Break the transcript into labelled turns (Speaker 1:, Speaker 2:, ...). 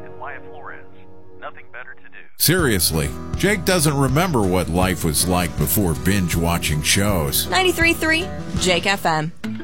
Speaker 1: and Wyatt Flores. Nothing better to do.
Speaker 2: Seriously, Jake doesn't remember what life was like before binge-watching shows.
Speaker 3: 93.3 Jake FM.